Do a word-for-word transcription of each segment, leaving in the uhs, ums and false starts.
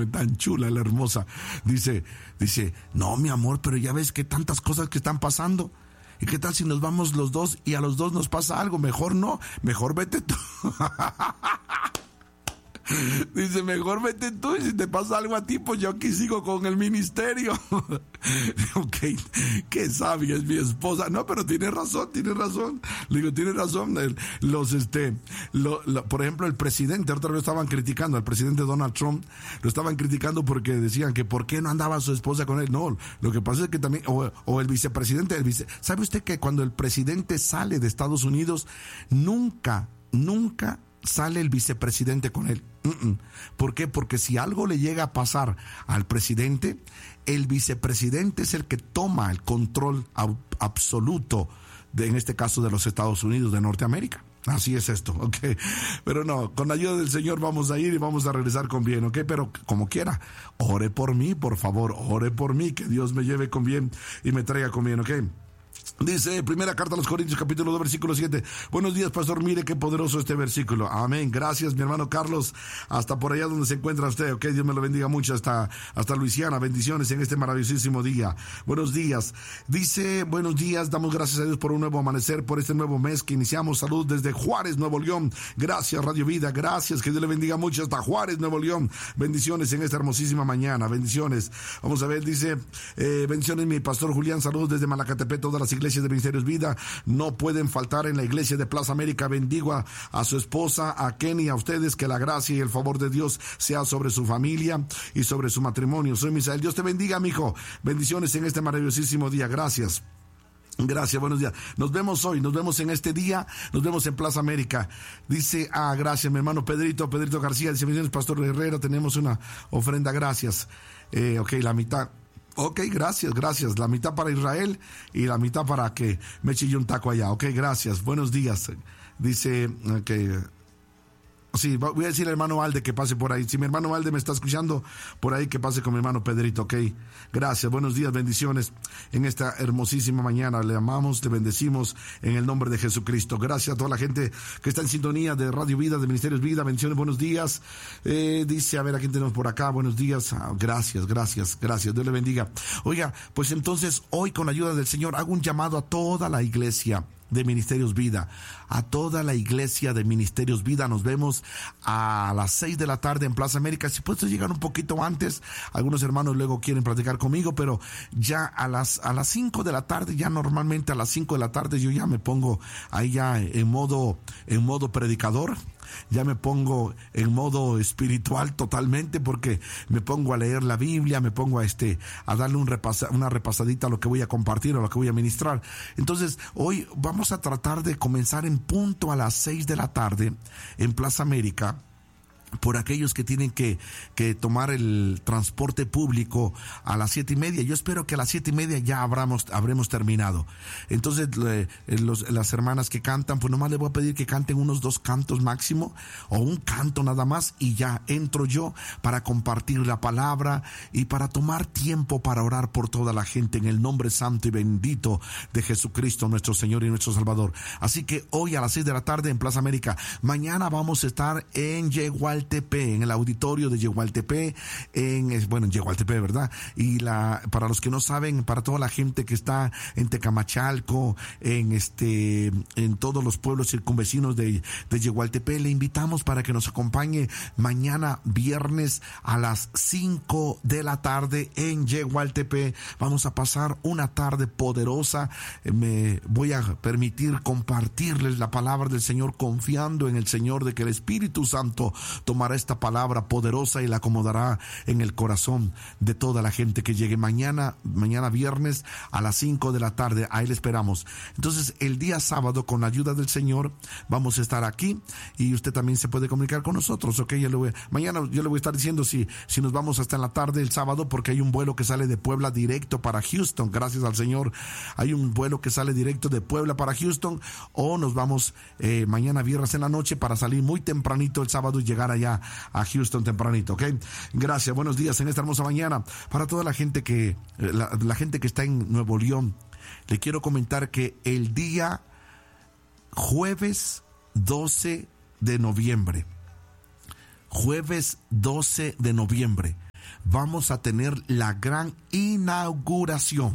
tan chula, la hermosa. Dice, dice, no, mi amor, pero ya ves que tantas cosas que están pasando. ¿Y qué tal si nos vamos los dos y a los dos nos pasa algo? Mejor no, mejor vete tú. Dice, mejor vete tú y si te pasa algo a ti, pues yo aquí sigo con el ministerio. Ok, qué sabia es mi esposa. No, pero tiene razón, tiene razón. Le digo, tiene razón. Los, este, lo, lo, por ejemplo, el presidente, ahorita lo estaban criticando, al presidente Donald Trump, lo estaban criticando porque decían que por qué no andaba su esposa con él. No, lo que pasa es que también, o, o el vicepresidente, el vice, ¿sabe usted que cuando el presidente sale de Estados Unidos, nunca, nunca sale el vicepresidente con él? Uh-uh. ¿Por qué? Porque si algo le llega a pasar al presidente, el vicepresidente es el que toma el control ab- absoluto de, en este caso, de los Estados Unidos de Norteamérica. Así es esto, ok. Pero no, con la ayuda del Señor vamos a ir y vamos a regresar con bien, ok. Pero como quiera, ore por mí, por favor, ore por mí, que Dios me lleve con bien y me traiga con bien, ok. Dice, primera carta a los Corintios, capítulo dos, versículo siete. Buenos días, pastor, mire qué poderoso este versículo. Amén, gracias, mi hermano Carlos, hasta por allá donde se encuentra usted, ok, Dios me lo bendiga mucho, hasta, hasta Luisiana, bendiciones en este maravillosísimo día. Buenos días, dice, buenos días, damos gracias a Dios por un nuevo amanecer, por este nuevo mes que iniciamos. Salud desde Juárez, Nuevo León. Gracias, Radio Vida, gracias, que Dios le bendiga mucho hasta Juárez, Nuevo León. Bendiciones en esta hermosísima mañana, bendiciones. Vamos a ver, dice, eh, bendiciones mi pastor Julián, salud desde Malacatepec, todas las iglesias de Ministerios Vida no pueden faltar en la iglesia de Plaza América. Bendigo a, a su esposa, a Kenny, a ustedes, que la gracia y el favor de Dios sea sobre su familia y sobre su matrimonio. Soy Misael, Dios te bendiga, mijo. Bendiciones en este maravillosísimo día, gracias. Gracias, buenos días. Nos vemos hoy, nos vemos en este día, nos vemos en Plaza América. Dice, ah, gracias, mi hermano Pedrito, Pedrito García, dice, bendiciones, pastor Herrera, tenemos una ofrenda, gracias. Eh, ok, la mitad. Ok, gracias, gracias. La mitad para Israel y la mitad para que me chille un taco allá. Ok, gracias. Buenos días. Dice que... Okay. Sí, voy a decir al hermano Alde que pase por ahí. Si mi hermano Alde me está escuchando, por ahí que pase con mi hermano Pedrito, ok. Gracias, buenos días, bendiciones en esta hermosísima mañana. Le amamos, le bendecimos en el nombre de Jesucristo. Gracias a toda la gente que está en sintonía de Radio Vida, de Ministerios Vida. Bendiciones, buenos días. Eh, dice, a ver, ¿a quién tenemos por acá? Buenos días. Ah, gracias, gracias, gracias. Dios le bendiga. Oiga, pues entonces hoy con la ayuda del Señor hago un llamado a toda la iglesia de Ministerios Vida, a toda la iglesia de Ministerios Vida. Nos vemos a las seis de la tarde en Plaza América. Si puedes llegar un poquito antes, algunos hermanos luego quieren platicar conmigo, pero ya a las a las cinco de la tarde, ya normalmente a las cinco de la tarde yo ya me pongo ahí ya en modo en modo predicador. Ya me pongo en modo espiritual totalmente, porque me pongo a leer la Biblia, me pongo a este a darle un repasa, una repasadita a lo que voy a compartir, a lo que voy a ministrar. Entonces, hoy vamos a tratar de comenzar en punto a las seis de la tarde en Plaza América. Por aquellos que tienen que, que tomar el transporte público a las siete y media. Yo espero que a las siete y media ya habremos, habremos terminado. Entonces, eh, los, las hermanas que cantan, pues nomás les voy a pedir que canten unos dos cantos máximo, o un canto nada más, y ya entro yo para compartir la palabra y para tomar tiempo para orar por toda la gente en el nombre santo y bendito de Jesucristo, nuestro Señor y nuestro Salvador. Así que hoy a las seis de la tarde en Plaza América. Mañana vamos a estar en Yegual en el auditorio de Yegualtepec, en, bueno, en Yegualtepec, ¿verdad? Y la, para los que no saben, para toda la gente que está en Tecamachalco, en este, en todos los pueblos circunvecinos de, de Yegualtepec, le invitamos para que nos acompañe mañana viernes a las cinco de la tarde en Yegualtepec. Vamos a pasar una tarde poderosa. Me voy a permitir compartirles la palabra del Señor, confiando en el Señor de que el Espíritu Santo tomará esta palabra poderosa y la acomodará en el corazón de toda la gente que llegue mañana, mañana viernes a las cinco de la tarde. Ahí le esperamos. Entonces, el día sábado, con la ayuda del Señor, vamos a estar aquí y usted también se puede comunicar con nosotros, ¿ok? Yo le voy, mañana yo le voy a estar diciendo si, si nos vamos hasta en la tarde el sábado, porque hay un vuelo que sale de Puebla directo para Houston. Gracias al Señor. Hay un vuelo que sale directo de Puebla para Houston, o nos vamos eh, mañana viernes en la noche para salir muy tempranito el sábado y llegar allá a Houston tempranito, ¿ok? Gracias, buenos días en esta hermosa mañana. Para toda la gente que, la, la gente que está en Nuevo León, le quiero comentar que el día jueves doce de noviembre, jueves doce de noviembre, vamos a tener la gran inauguración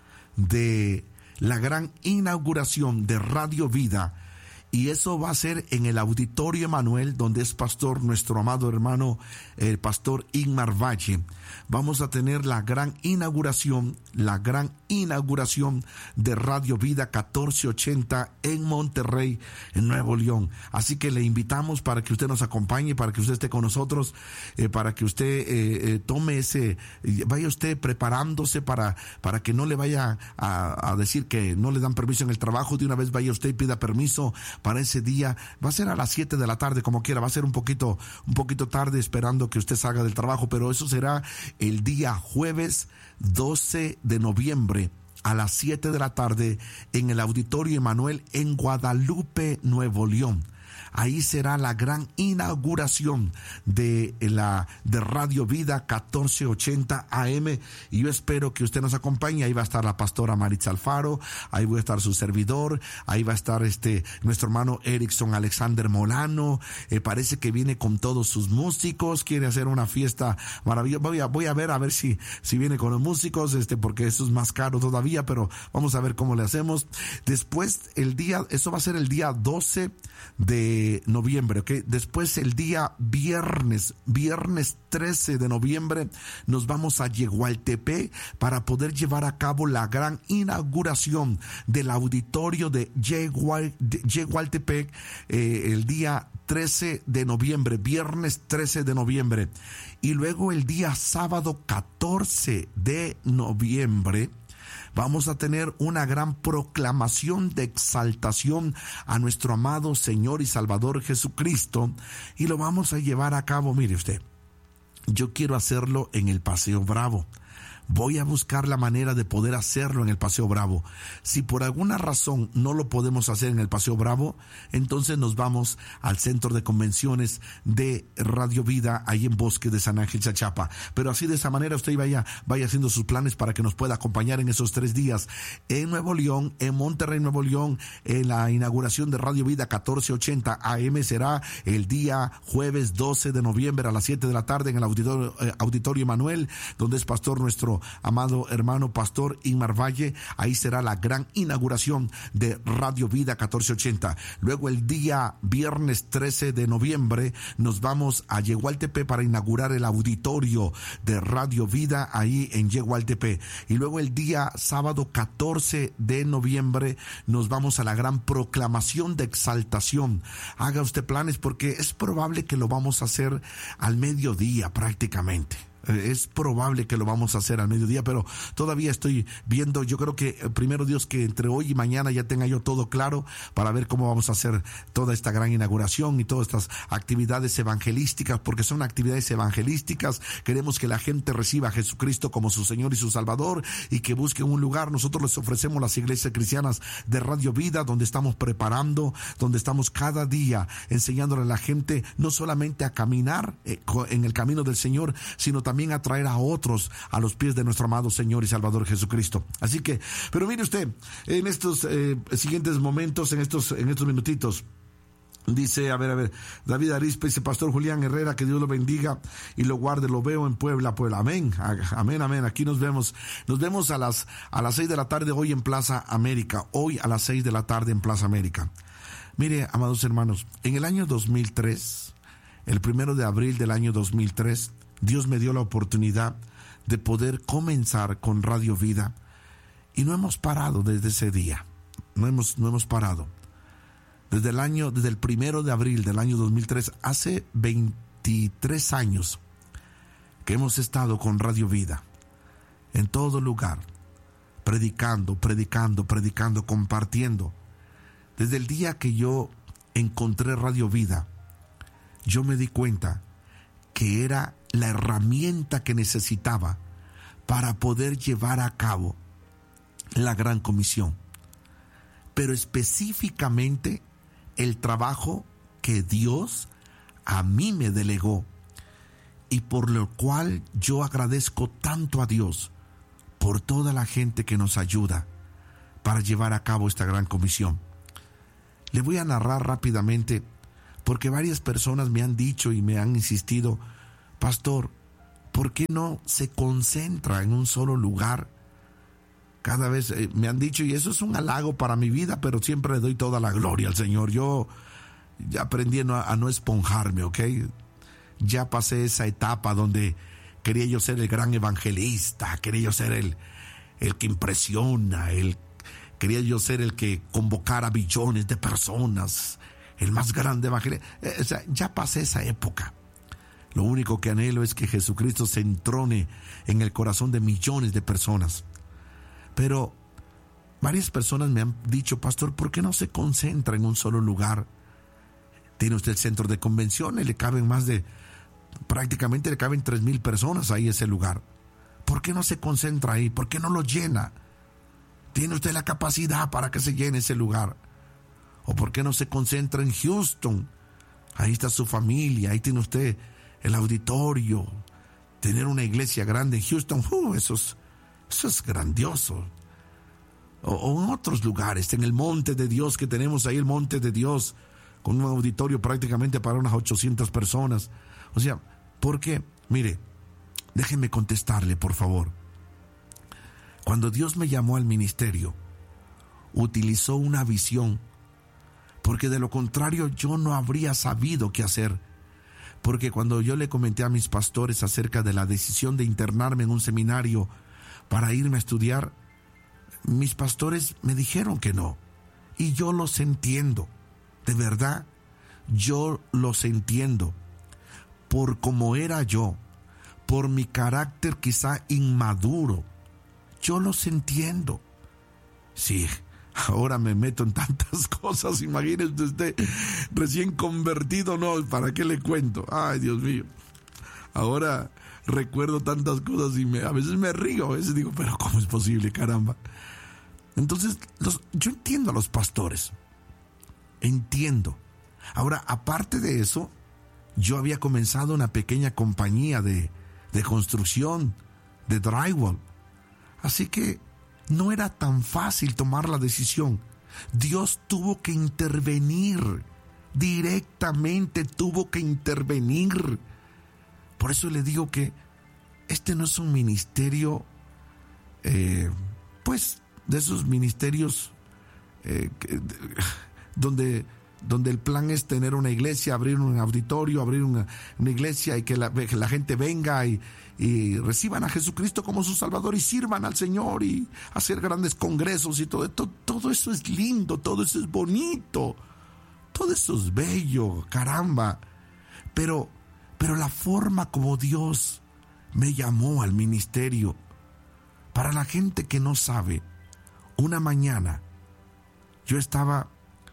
de la gran inauguración de Radio Vida. Y eso va a ser en el Auditorio Emanuel, donde es pastor nuestro amado hermano, el pastor Ingmar Valle. Vamos a tener la gran inauguración, la gran inauguración de Radio Vida catorce ochenta en Monterrey, en Nuevo León. Así que le invitamos para que usted nos acompañe, para que usted esté con nosotros, eh, para que usted eh, eh, tome ese, vaya usted preparándose para, para que no le vaya a, a decir que no le dan permiso en el trabajo. De una vez vaya usted y pida permiso para ese día. Va a ser a las siete de la tarde, como quiera, va a ser un poquito, un poquito tarde, esperando que usted salga del trabajo, pero eso será el día jueves doce de noviembre a las siete de la tarde en el Auditorio Emanuel en Guadalupe, Nuevo León. Ahí será la gran inauguración de la de Radio Vida catorce ochenta A M, y yo espero que usted nos acompañe. Ahí va a estar la pastora Maritza Alfaro, ahí va a estar su servidor, ahí va a estar este nuestro hermano Erickson Alexander Molano. Eh, parece que viene con todos sus músicos, quiere hacer una fiesta maravillosa. Voy a, voy a ver a ver si si viene con los músicos, este porque eso es más caro todavía, pero vamos a ver cómo le hacemos. Después el día, eso va a ser el día doce de noviembre, ¿ok? Después el día viernes, viernes trece de noviembre, nos vamos a Yegualtepec para poder llevar a cabo la gran inauguración del auditorio de, Yegual, de Yegualtepec eh, el día trece de noviembre, viernes trece de noviembre. Y luego el día sábado catorce de noviembre, vamos a tener una gran proclamación de exaltación a nuestro amado Señor y Salvador Jesucristo, y lo vamos a llevar a cabo. Mire usted, yo quiero hacerlo en el Paseo Bravo. Voy a buscar la manera de poder hacerlo en el Paseo Bravo. Si por alguna razón no lo podemos hacer en el Paseo Bravo, entonces nos vamos al centro de convenciones de Radio Vida, ahí en Bosque de San Ángel, Chachapa. Pero así, de esa manera, usted vaya, vaya haciendo sus planes para que nos pueda acompañar en esos tres días en Nuevo León, en Monterrey, Nuevo León. En la inauguración de Radio Vida catorce ochenta A M será el día jueves doce de noviembre a las siete de la tarde en el Auditorio, eh, Auditorio Emanuel, donde es pastor nuestro amado hermano pastor Ingmar Valle. Ahí será la gran inauguración de Radio Vida catorce ochenta. Luego el día viernes trece de noviembre nos vamos a Yegualtepec para inaugurar el auditorio de Radio Vida ahí en Yegualtepec. Y luego el día sábado catorce de noviembre nos vamos a la gran proclamación de exaltación. Haga usted planes, porque es probable que lo vamos a hacer al mediodía prácticamente. Es probable que lo vamos a hacer al mediodía, pero todavía estoy viendo. Yo creo que primero Dios, que entre hoy y mañana ya tenga yo todo claro para ver cómo vamos a hacer toda esta gran inauguración y todas estas actividades evangelísticas, porque son actividades evangelísticas. Queremos que la gente reciba a Jesucristo como su Señor y su Salvador, y que busquen un lugar. Nosotros les ofrecemos las iglesias cristianas de Radio Vida, donde estamos preparando, donde estamos cada día enseñándole a la gente no solamente a caminar en el camino del Señor, sino también también atraer a otros a los pies de nuestro amado Señor y Salvador Jesucristo. Así que, pero mire usted, en estos eh, siguientes momentos, en estos, en estos minutitos, dice, a ver, a ver, David Arispe dice, pastor Julián Herrera, que Dios lo bendiga y lo guarde, lo veo en Puebla, Puebla. Amén, amén, amén. Aquí nos vemos, nos vemos a las, a las seis de la tarde hoy en Plaza América, hoy a las seis de la tarde en Plaza América. Mire, amados hermanos, en el año dos mil tres, el primero de abril del año dos mil tres, Dios me dio la oportunidad de poder comenzar con Radio Vida, y no hemos parado desde ese día. No hemos, no hemos parado. Desde el año, desde el primero de abril del año dos mil tres, hace veintitrés años que hemos estado con Radio Vida en todo lugar, predicando, predicando, predicando, compartiendo. Desde el día que yo encontré Radio Vida, yo me di cuenta que era la herramienta que necesitaba para poder llevar a cabo la gran comisión, pero específicamente el trabajo que Dios a mí me delegó, y por lo cual yo agradezco tanto a Dios por toda la gente que nos ayuda para llevar a cabo esta gran comisión. Le voy a narrar rápidamente, porque varias personas me han dicho y me han insistido, pastor, ¿por qué no se concentra en un solo lugar? Cada vez eh, me han dicho, y eso es un halago para mi vida, pero siempre le doy toda la gloria al Señor. Yo ya aprendí a no, a no esponjarme, ¿ok? Ya pasé esa etapa donde quería yo ser el gran evangelista, quería yo ser el, el que impresiona, el, quería yo ser el que convocara billones de personas, el más grande evangelista. Eh, o sea, ya pasé esa época. Lo único que anhelo es que Jesucristo se entrone en el corazón de millones de personas. Pero varias personas me han dicho, pastor, ¿por qué no se concentra en un solo lugar? Tiene usted el centro de convenciones, le caben más de, prácticamente le caben tres mil personas ahí ese lugar. ¿Por qué no se concentra ahí? ¿Por qué no lo llena? ¿Tiene usted la capacidad para que se llene ese lugar? ¿O por qué no se concentra en Houston? Ahí está su familia, ahí tiene usted el auditorio. Tener una iglesia grande en Houston, uh, eso es, eso es grandioso. O, o en otros lugares, en el monte de Dios, que tenemos ahí el monte de Dios, con un auditorio prácticamente para unas ochocientas personas. O sea, ¿por qué? Mire, déjeme contestarle, por favor. Cuando Dios me llamó al ministerio, utilizó una visión, porque de lo contrario yo no habría sabido qué hacer. Porque cuando yo le comenté a mis pastores acerca de la decisión de internarme en un seminario para irme a estudiar, mis pastores me dijeron que no. Y yo los entiendo. De verdad, yo los entiendo. Por cómo era yo, por mi carácter quizá inmaduro, yo los entiendo. Sí, ahora me meto en tantas cosas, imagínese usted, recién convertido, no, ¿para qué le cuento? Ay, Dios mío. Ahora recuerdo tantas cosas y me, a veces me río, a veces digo, pero ¿cómo es posible, caramba? Entonces, los, yo entiendo a los pastores. Entiendo. Ahora, aparte de eso, yo había comenzado una pequeña compañía de, de construcción, de drywall. Así que no era tan fácil tomar la decisión. Dios tuvo que intervenir. Directamente tuvo que intervenir. Por eso le digo que este no es un ministerio, eh, pues, de esos ministerios eh, que, de, donde, donde el plan es tener una iglesia, abrir un auditorio, abrir una, una iglesia y que la, que la gente venga y, y reciban a Jesucristo como su Salvador y sirvan al Señor y hacer grandes congresos y todo esto. Todo eso es lindo, todo eso es bonito, todo eso es bello, caramba. Pero, pero la forma como Dios me llamó al ministerio, para la gente que no sabe, una mañana yo estaba,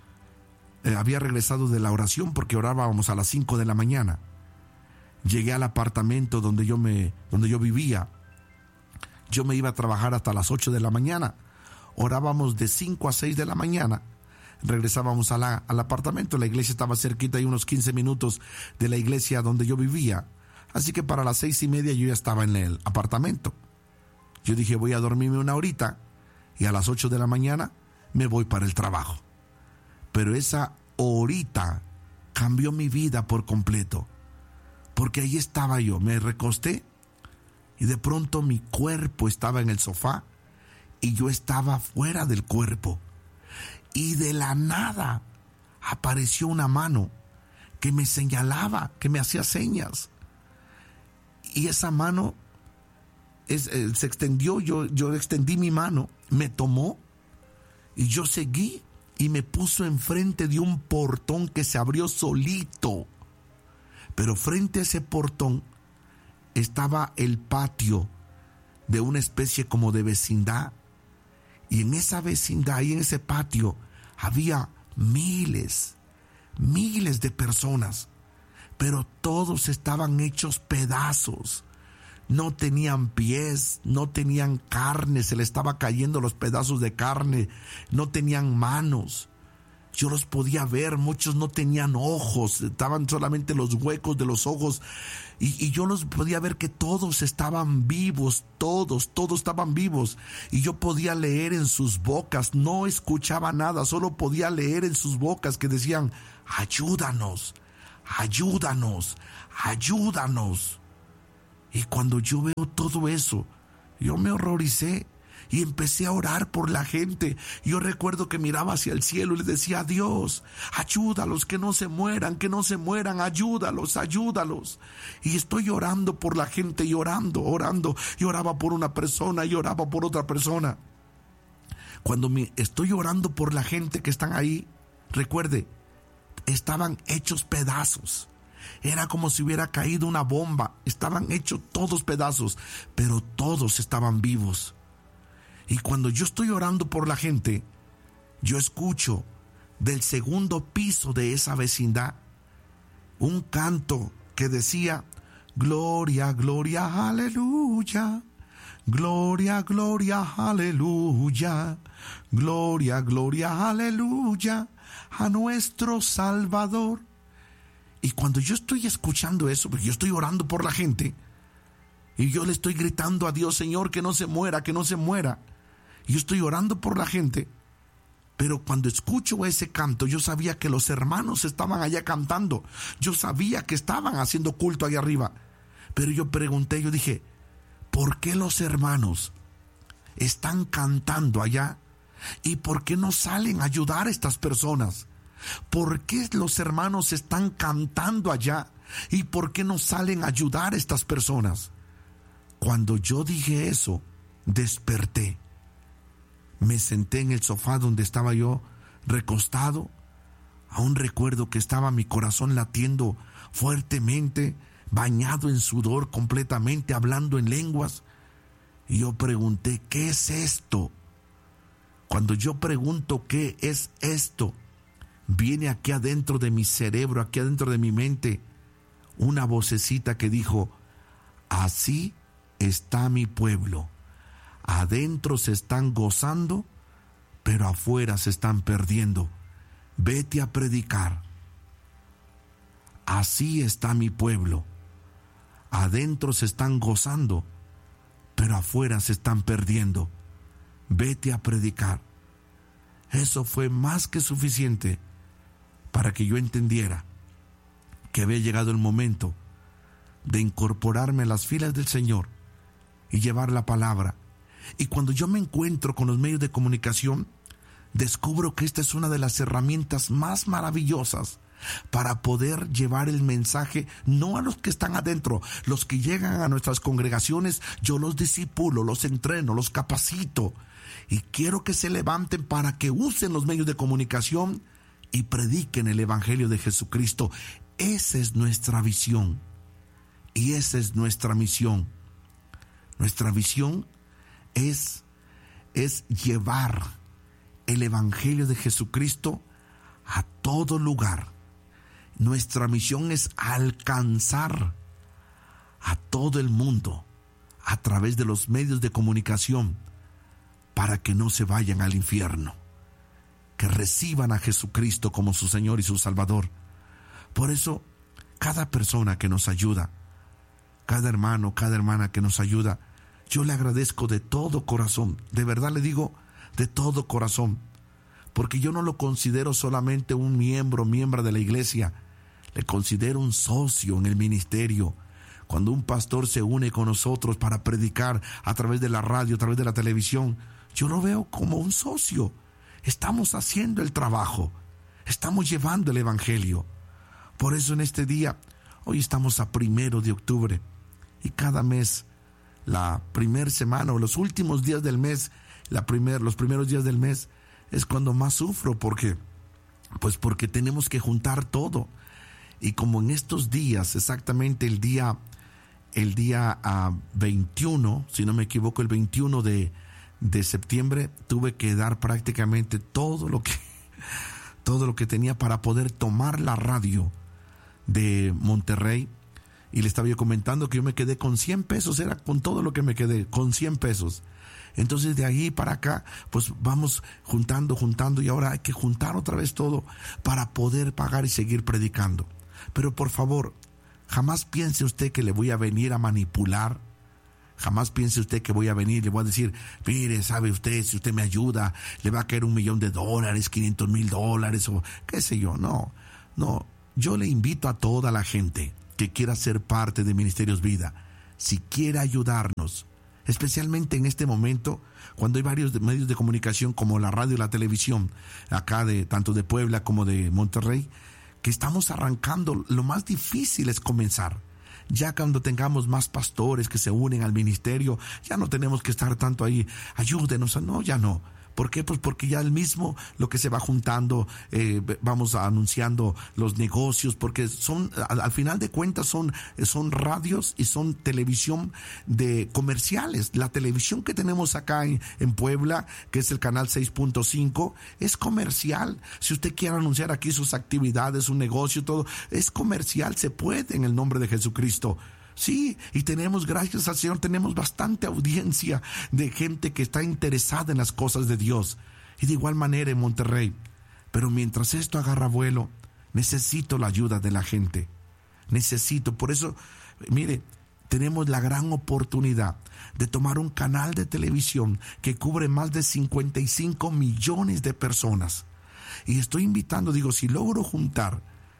eh, había regresado de la oración porque orábamos a las cinco de la mañana. Llegué al apartamento donde yo me, donde yo vivía. Yo me iba a trabajar hasta las ocho de la mañana. Orábamos de cinco a seis de la mañana. Regresábamos a la, al apartamento. La iglesia estaba cerquita y unos quince minutos de la iglesia donde yo vivía. Así que para las seis y media yo ya estaba en el apartamento. Yo dije, voy a dormirme una horita y a las ocho de la mañana me voy para el trabajo. Pero esa horita cambió mi vida por completo. Porque ahí estaba yo, me recosté y de pronto mi cuerpo estaba en el sofá y yo estaba fuera del cuerpo. Y de la nada apareció una mano que me señalaba, que me hacía señas. Y esa mano es, eh, se extendió, yo, yo extendí mi mano, me tomó y yo seguí y me puso enfrente de un portón que se abrió solito. Pero frente a ese portón estaba el patio de una especie como de vecindad. Y en esa vecindad y en ese patio había miles, miles de personas. Pero todos estaban hechos pedazos. No tenían pies, no tenían carne, se les estaba cayendo los pedazos de carne. No tenían manos. Yo los podía ver, muchos no tenían ojos, estaban solamente los huecos de los ojos y, y yo los podía ver que todos estaban vivos, todos, todos estaban vivos y yo podía leer en sus bocas, no escuchaba nada, solo podía leer en sus bocas que decían, ayúdanos, ayúdanos, ayúdanos. Y cuando yo veo todo eso, yo me horroricé y empecé a orar por la gente. Yo recuerdo que miraba hacia el cielo y le decía: Dios, ayúdalos, que no se mueran, que no se mueran, ayúdalos, ayúdalos. Y estoy orando por la gente y orando, orando. Y oraba por una persona y oraba por otra persona. Cuando me estoy orando por la gente que están ahí, recuerde, estaban hechos pedazos. Era como si hubiera caído una bomba. Estaban hechos todos pedazos, pero todos estaban vivos. Y cuando yo estoy orando por la gente, yo escucho del segundo piso de esa vecindad un canto que decía: gloria, gloria, aleluya. Gloria, gloria, aleluya. Gloria, gloria, aleluya a nuestro Salvador. Y cuando yo estoy escuchando eso, porque yo estoy orando por la gente, y yo le estoy gritando a Dios: Señor, que no se muera, que no se muera. Y yo estoy orando por la gente, pero cuando escucho ese canto, yo sabía que los hermanos estaban allá cantando. Yo sabía que estaban haciendo culto allá arriba. Pero yo pregunté, yo dije: ¿por qué los hermanos están cantando allá? ¿Y por qué no salen a ayudar a estas personas? ¿Por qué los hermanos están cantando allá? ¿Y por qué no salen a ayudar a estas personas? Cuando yo dije eso, desperté. Me senté en el sofá donde estaba yo recostado. Aún recuerdo que estaba mi corazón latiendo fuertemente, bañado en sudor completamente, hablando en lenguas. Y yo pregunté: ¿qué es esto? Cuando yo pregunto ¿qué es esto?, viene aquí adentro de mi cerebro, aquí adentro de mi mente, una vocecita que dijo: así está mi pueblo. Adentro se están gozando, pero afuera se están perdiendo. Vete a predicar. Así está mi pueblo. Adentro se están gozando, pero afuera se están perdiendo. Vete a predicar. Eso fue más que suficiente para que yo entendiera que había llegado el momento de incorporarme a las filas del Señor y llevar la palabra. Y cuando yo me encuentro con los medios de comunicación, descubro que esta es una de las herramientas más maravillosas para poder llevar el mensaje, no a los que están adentro, los que llegan a nuestras congregaciones, yo los discipulo, los entreno, los capacito, y quiero que se levanten para que usen los medios de comunicación y prediquen el Evangelio de Jesucristo. Esa es nuestra visión y esa es nuestra misión. Nuestra visión es, es llevar el Evangelio de Jesucristo a todo lugar. Nuestra misión es alcanzar a todo el mundo a través de los medios de comunicación para que no se vayan al infierno, que reciban a Jesucristo como su Señor y su Salvador. Por eso, cada persona que nos ayuda, cada hermano, cada hermana que nos ayuda, yo le agradezco de todo corazón, de verdad le digo, de todo corazón, porque yo no lo considero solamente un miembro, miembro de la iglesia, le considero un socio en el ministerio. Cuando un pastor se une con nosotros para predicar a través de la radio, a través de la televisión, yo lo veo como un socio. Estamos haciendo el trabajo, estamos llevando el Evangelio. Por eso en este día, hoy estamos a primero de octubre, y cada mes, la primera semana o los últimos días del mes, la primer, los primeros días del mes, es cuando más sufro. ¿Por qué? Pues porque tenemos que juntar todo. Y como en estos días, exactamente el día, el día uh, veintiuno, si no me equivoco, el veintiuno de, de septiembre, tuve que dar prácticamente todo lo que, todo lo que tenía para poder tomar la radio de Monterrey. Y le estaba yo comentando que yo me quedé con cien pesos, era con todo lo que me quedé, con cien pesos. Entonces de ahí para acá, pues vamos juntando, juntando, y ahora hay que juntar otra vez todo para poder pagar y seguir predicando. Pero por favor, jamás piense usted que le voy a venir a manipular. Jamás piense usted que voy a venir y le voy a decir: mire, sabe usted, si usted me ayuda, le va a caer un millón de dólares, quinientos mil dólares, o qué sé yo. No, no, yo le invito a toda la gente que quiera ser parte de Ministerios Vida. si quiere ayudarnos, especialmente en este momento, cuando hay varios medios de comunicación como la radio y la televisión, acá de tanto de Puebla como de Monterrey, que estamos arrancando, lo más difícil es comenzar. Ya cuando tengamos más pastores que se unen al ministerio, ya no tenemos que estar tanto ahí, ayúdenos, no, ya no. ¿Por qué? Pues porque ya el mismo lo que se va juntando, eh, vamos anunciando los negocios, porque son, al, al final de cuentas son, son radios y son televisión de comerciales. La televisión que tenemos acá en, en Puebla, que es el canal seis punto cinco, es comercial. Si usted quiere anunciar aquí sus actividades, su negocio, todo, es comercial, se puede en el nombre de Jesucristo. Sí, y tenemos, gracias al Señor, tenemos bastante audiencia de gente que está interesada en las cosas de Dios. Y de igual manera en Monterrey. Pero mientras esto agarra vuelo, necesito la ayuda de la gente. Necesito, por eso, mire, tenemos la gran oportunidad de tomar un canal de televisión que cubre más de cincuenta y cinco millones de personas. Y estoy invitando, digo, si logro juntar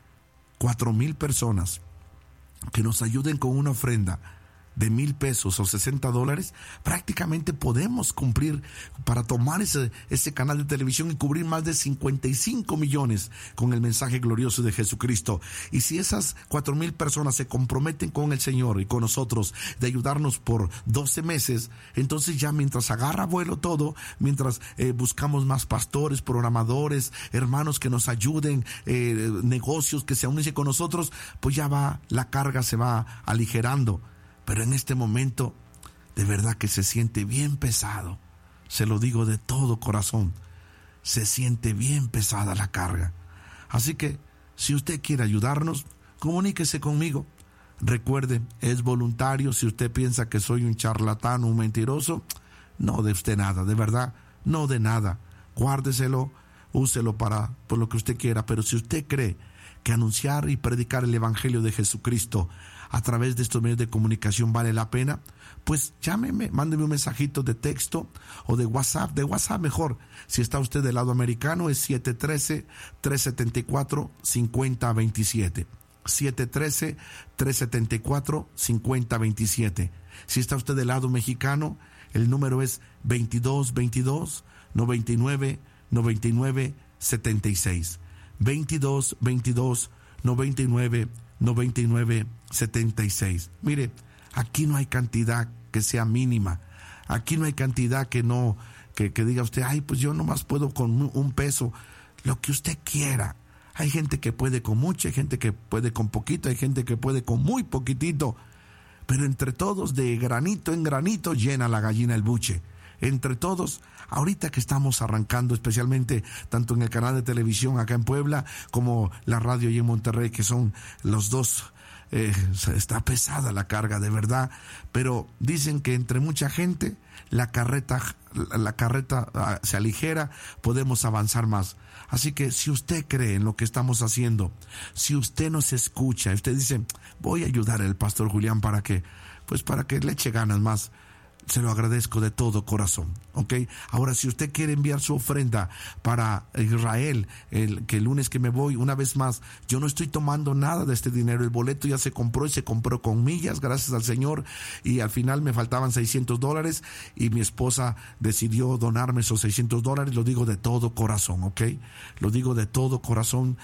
cuatro mil personas que nos ayuden con una ofrenda de mil pesos o sesenta dólares, prácticamente podemos cumplir para tomar ese, ese canal de televisión y cubrir más de cincuenta y cinco millones con el mensaje glorioso de Jesucristo. Y si esas cuatro mil personas se comprometen con el Señor y con nosotros de ayudarnos por doce meses, entonces ya mientras agarra vuelo todo, mientras eh, buscamos más pastores, programadores, hermanos que nos ayuden, eh, negocios que se unen con nosotros, pues ya va, la carga se va aligerando. Pero en este momento, de verdad que se siente bien pesado. Se lo digo de todo corazón. Se siente bien pesada la carga. Así que, si usted quiere ayudarnos, comuníquese conmigo. Recuerde, es voluntario. Si usted piensa que soy un charlatán o un mentiroso, no de usted nada, de verdad, no de nada. Guárdeselo, úselo para por lo que usted quiera. Pero si usted cree que anunciar y predicar el Evangelio de Jesucristo a través de estos medios de comunicación vale la pena, pues llámeme, mándeme un mensajito de texto o de WhatsApp, de WhatsApp mejor. Si está usted del lado americano es siete uno tres, tres siete cuatro, cinco cero dos siete. siete uno tres, tres siete cuatro, cinco cero dos siete. Si está usted del lado mexicano, el número es veintidós veintidós, noventa y nueve, noventa y nueve, setenta y seis. veintidós veintidós, noventa y nueve, noventa y nueve, setenta y seis. Mire, aquí no hay cantidad que sea mínima. Aquí no hay cantidad que no, que, que diga usted, ay, pues yo nomás puedo con un peso. Lo que usted quiera. Hay gente que puede con mucho, hay gente que puede con poquito, hay gente que puede con muy poquitito. Pero entre todos, de granito en granito, llena la gallina el buche. Entre todos, ahorita que estamos arrancando, especialmente tanto en el canal de televisión acá en Puebla como la radio y en Monterrey, que son los dos, eh, está pesada la carga de verdad, pero dicen que entre mucha gente la carreta, la carreta uh, se aligera, podemos avanzar más. Así que si usted cree en lo que estamos haciendo, si usted nos escucha, usted dice, voy a ayudar al pastor Julián para que, pues para que le eche ganas más, se lo agradezco de todo corazón, ¿ok? Ahora, si usted quiere enviar su ofrenda para Israel, el, que el lunes que me voy, una vez más, yo no estoy tomando nada de este dinero, el boleto ya se compró y se compró con millas, gracias al Señor, y al final me faltaban seiscientos dólares y mi esposa decidió donarme esos seiscientos dólares, lo digo de todo corazón, ¿ok? Lo digo de todo corazón,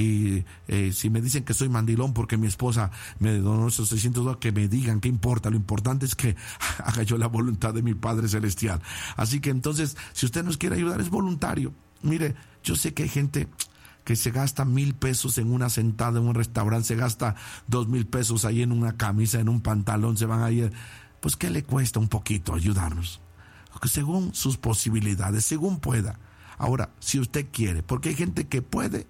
y eh, si me dicen que soy mandilón porque mi esposa me donó esos seiscientos dólares, que me digan, ¿qué importa? Lo importante es que haga yo la voluntad de mi Padre Celestial. Así que entonces, si usted nos quiere ayudar, es voluntario. Mire, yo sé que hay gente que se gasta mil pesos en una sentada en un restaurante, se gasta dos mil pesos ahí en una camisa, en un pantalón, se van a ir. Pues, ¿qué le cuesta un poquito ayudarnos? Según sus posibilidades, según pueda. Ahora, si usted quiere, porque hay gente que puede,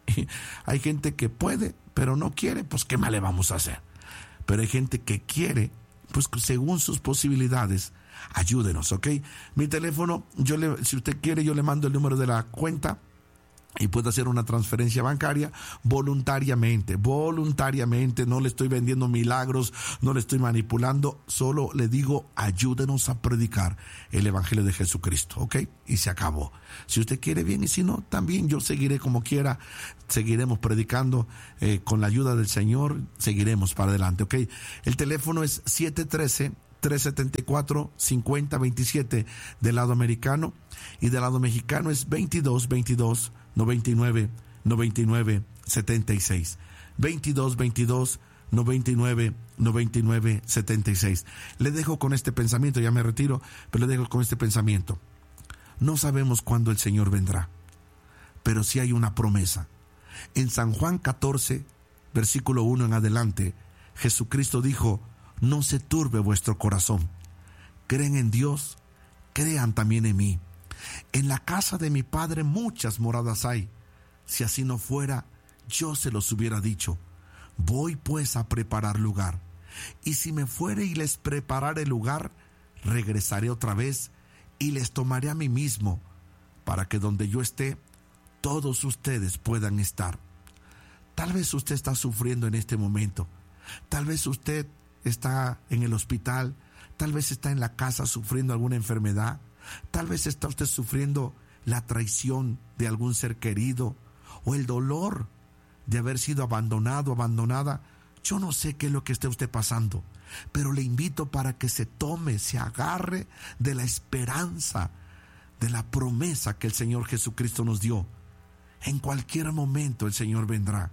hay gente que puede, pero no quiere, pues, ¿qué más le vamos a hacer? Pero hay gente que quiere, pues según sus posibilidades, ayúdenos, ¿ok? Mi teléfono, yo le, si usted quiere, yo le mando el número de la cuenta y puede hacer una transferencia bancaria voluntariamente, voluntariamente. No le estoy vendiendo milagros, no le estoy manipulando, solo le digo, ayúdenos a predicar el Evangelio de Jesucristo, ¿ok? Y se acabó. Si usted quiere, bien, y si no, también yo seguiré como quiera, seguiremos predicando eh, con la ayuda del Señor, seguiremos para adelante, ¿ok? El teléfono es siete uno tres, tres siete cuatro, cinco cero dos siete del lado americano, y del lado mexicano es veintidós veintidós noventa y nueve noventa y nueve setenta y seis. veintidós veintidós noventa y nueve noventa y nueve setenta y seis. Le dejo con este pensamiento, ya me retiro, pero le dejo con este pensamiento. No sabemos cuándo el Señor vendrá, pero sí hay una promesa. En San Juan catorce, versículo uno en adelante, Jesucristo dijo: no se turbe vuestro corazón. Creen en Dios, crean también en mí. En la casa de mi Padre muchas moradas hay. Si así no fuera, yo se los hubiera dicho. Voy pues a preparar lugar. Y si me fuere y les preparare lugar, regresaré otra vez y les tomaré a mí mismo, para que donde yo esté, todos ustedes puedan estar. Tal vez usted está sufriendo en este momento. Tal vez usted está en el hospital. Tal vez está en la casa sufriendo alguna enfermedad. Tal vez está usted sufriendo la traición de algún ser querido, o el dolor de haber sido abandonado, abandonada. Yo no sé qué es lo que esté usted pasando, pero le invito para que se tome, se agarre de la esperanza, de la promesa que el Señor Jesucristo nos dio. En cualquier momento el Señor vendrá.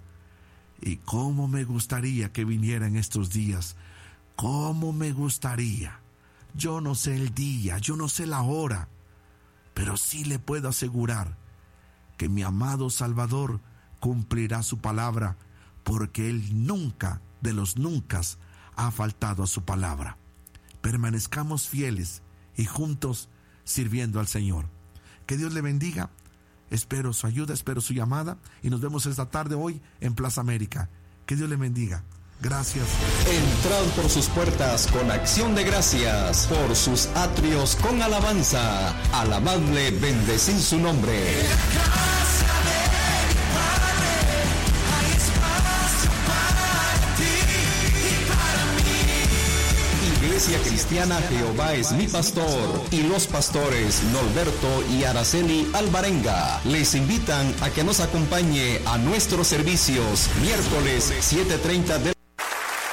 Y cómo me gustaría que viniera en estos días. Cómo me gustaría. Yo no sé el día, yo no sé la hora, pero sí le puedo asegurar que mi amado Salvador cumplirá su palabra, porque Él nunca, de los nunca, ha faltado a su palabra. Permanezcamos fieles y juntos sirviendo al Señor. Que Dios le bendiga. Espero su ayuda, espero su llamada, y nos vemos esta tarde hoy en Plaza América. Que Dios le bendiga. Gracias. Entrad por sus puertas con acción de gracias, por sus atrios con alabanza. Alabadle, bendecid su nombre. En la casa de mi Padre hay espacio para ti y para mí. Iglesia Cristiana Jehová es mi pastor, y los pastores Norberto y Araceli Alvarenga les invitan a que nos acompañe a nuestros servicios miércoles siete treinta de